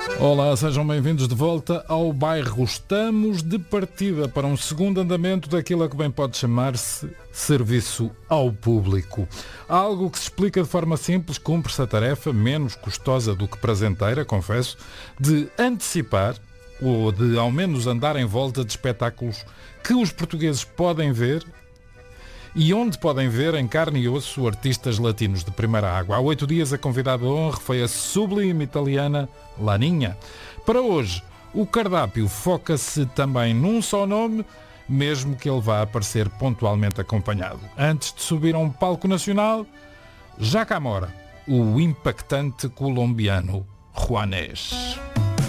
Olá, sejam bem-vindos de volta ao bairro. Estamos de partida para um segundo andamento daquilo a que bem pode chamar-se serviço ao público. Algo que se explica de forma simples, cumpre-se a tarefa, menos custosa do que prazenteira, confesso, de antecipar ou de ao menos andar em volta de espetáculos que os portugueses podem ver e onde podem ver em carne e osso artistas latinos de primeira água. Há 8 dias a convidada de honra foi a sublime italiana Laninha. Para hoje, o cardápio foca-se também num só nome, mesmo que ele vá aparecer pontualmente acompanhado. Antes de subir a um palco nacional, Jaca Amora, o impactante colombiano Juanes.